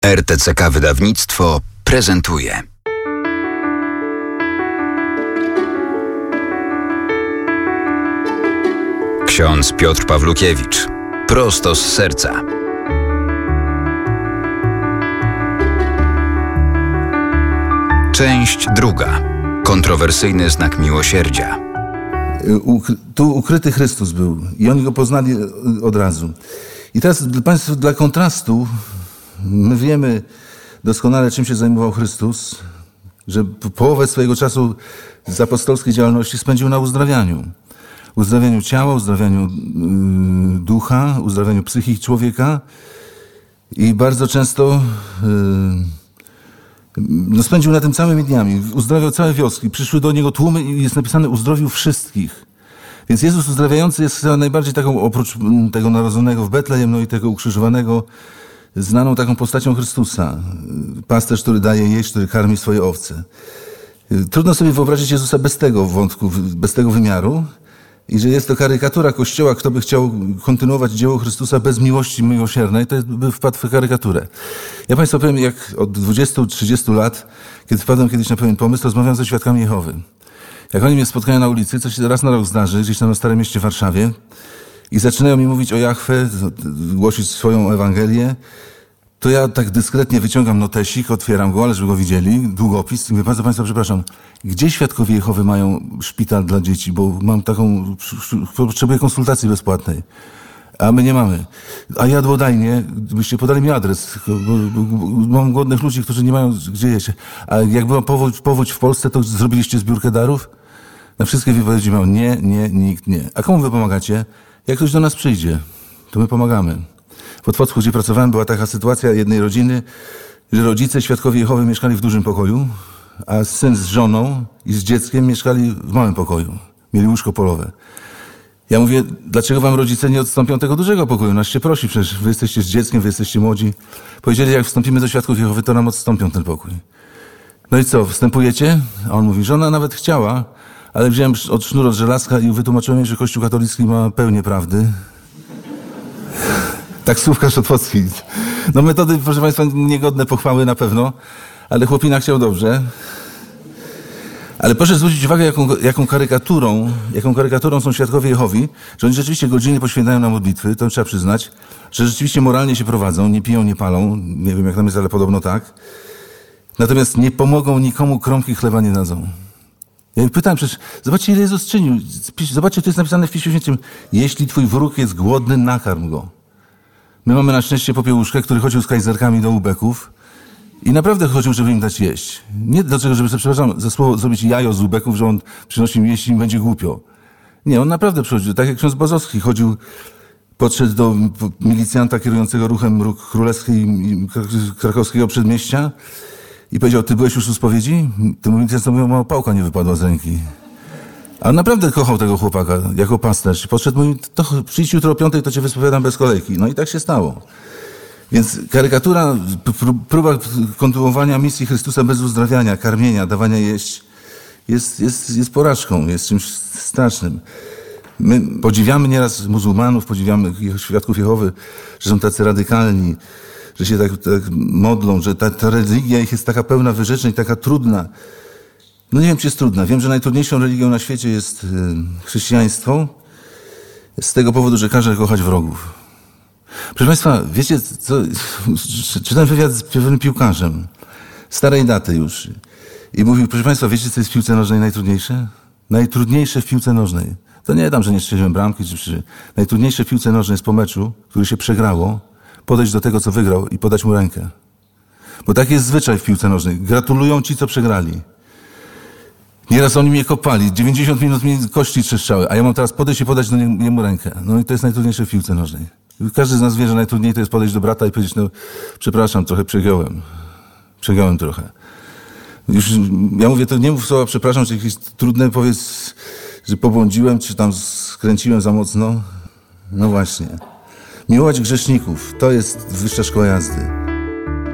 RTCK Wydawnictwo prezentuje. Ksiądz Piotr Pawlukiewicz. Prosto z serca. Część druga. Kontrowersyjny znak miłosierdzia. Tu ukryty Chrystus był i oni go poznali od razu. I teraz Państwo, dla kontrastu, my wiemy doskonale, czym się zajmował Chrystus, że połowę swojego czasu z apostolskiej działalności spędził na uzdrawianiu. Uzdrawianiu ciała, uzdrawianiu ducha, uzdrawianiu psychiki człowieka i bardzo często spędził na tym całymi dniami. Uzdrawiał całe wioski. Przyszły do niego tłumy i jest napisane, uzdrowił wszystkich. Więc Jezus uzdrawiający jest chyba najbardziej taką, oprócz tego narodzonego w Betlejem, no i tego ukrzyżowanego, znaną taką postacią Chrystusa. Pasterz, który daje jeść, który karmi swoje owce. Trudno sobie wyobrazić Jezusa bez tego wątku, bez tego wymiaru. I że jest to karykatura Kościoła, kto by chciał kontynuować dzieło Chrystusa bez miłości miłosiernej, to by wpadł w karykaturę. Ja Państwu powiem, jak od 20-30 lat, kiedy wpadłem kiedyś na pewien pomysł, rozmawiałem ze świadkami Jehowy. Jak oni mnie spotkają na ulicy, co się raz na rok zdarzy, gdzieś tam na Starym Mieście w Warszawie, i zaczynają mi mówić o Jahwe, głosić swoją Ewangelię, to ja tak dyskretnie wyciągam notesik, otwieram go, ale żeby go widzieli, długopis i mówię, bardzo Państwa przepraszam, gdzie świadkowie Jehowy mają szpital dla dzieci, bo mam taką, potrzebuję konsultacji bezpłatnej, a my nie mamy. A jadłodajnie, byście podali mi adres, bo mam głodnych ludzi, którzy nie mają gdzie jeść. A jak była powódź w Polsce, to zrobiliście zbiórkę darów? Na wszystkie wypowiedzi mam nie, nikt nie. A komu wy pomagacie? Jak ktoś do nas przyjdzie, to my pomagamy. W Otwocku, gdzie pracowałem, była taka sytuacja jednej rodziny, że rodzice świadkowie Jehowy mieszkali w dużym pokoju, a syn z żoną i z dzieckiem mieszkali w małym pokoju. Mieli łóżko polowe. Ja mówię, dlaczego wam rodzice nie odstąpią tego dużego pokoju? Nas się prosi, przecież wy jesteście z dzieckiem, wy jesteście młodzi. Powiedzieli, jak wstąpimy do świadków Jehowy, to nam odstąpią ten pokój. No i co, wstępujecie? A on mówi, żona nawet chciała, ale wziąłem sznur od żelazka i wytłumaczyłem jej, że Kościół katolicki ma pełnię prawdy. Taksówkarz otwocki. No metody, proszę Państwa, niegodne pochwały na pewno, ale chłopina chciał dobrze. Ale proszę zwrócić uwagę, jaką karykaturą są świadkowie Jehowi, że oni rzeczywiście godziny poświęcają na modlitwy, to trzeba przyznać, że rzeczywiście moralnie się prowadzą, nie piją, nie palą, nie wiem jak tam jest, ale podobno tak. Natomiast nie pomogą nikomu, kromki chleba nie dadzą. Ja ich pytałem, przecież zobaczcie, ile Jezus czynił. Zobaczcie, to jest napisane w Piśmie Świętym. Jeśli twój wróg jest głodny, nakarm go. My mamy na szczęście Popiełuszkę, który chodził z kajzerkami do ubeków i naprawdę chodził, żeby im dać jeść. Nie dlatego, żeby sobie, przepraszam za słowo, zrobić jajo z ubeków, że on przynosi im jeść i im będzie głupio. Nie, on naprawdę przychodził. Tak jak ksiądz Bazowski chodził, podszedł do milicjanta kierującego ruchem królewskiej krakowskiego przedmieścia i powiedział, ty byłeś już u spowiedzi? Ten milicjant mówił, mała pałka nie wypadła z ręki. A on naprawdę kochał tego chłopaka jako pasterz. Podszedł, mówi, to przyjdź jutro o 5:00, to cię wyspowiadam bez kolejki. No i tak się stało. Więc karykatura, próba kontynuowania misji Chrystusa bez uzdrawiania, karmienia, dawania jeść, jest porażką, jest czymś strasznym. My podziwiamy nieraz muzułmanów, podziwiamy świadków Jehowy, że są tacy radykalni, że się tak modlą, że ta religia ich jest taka pełna wyrzeczeń, taka trudna. No nie wiem, czy jest trudna. Wiem, że najtrudniejszą religią na świecie jest chrześcijaństwo z tego powodu, że każe kochać wrogów. Proszę Państwa, wiecie co? Czytałem wywiad z pewnym piłkarzem, starej daty już. I mówił, proszę Państwa, wiecie co jest w piłce nożnej najtrudniejsze? Najtrudniejsze w piłce nożnej. To nie dam, że nie strzeliłem bramki, czy najtrudniejsze w piłce nożnej jest po meczu, który się przegrało, podejść do tego, co wygrał i podać mu rękę. Bo taki jest zwyczaj w piłce nożnej. Gratulują ci, co przegrali. Nieraz oni mnie kopali, 90 minut mi kości trzeszczały, a ja mam teraz podejść i podać do niemu rękę. No i to jest najtrudniejsze w piłce nożnej. Każdy z nas wie, że najtrudniej to jest podejść do brata i powiedzieć, no przepraszam, trochę przegiąłem trochę. Już, ja mówię, to nie mów słowa przepraszam, czy jakieś trudne, powiedz, że pobłądziłem, czy tam skręciłem za mocno. No właśnie. Miłować grzeszników, to jest wyższa szkoła jazdy.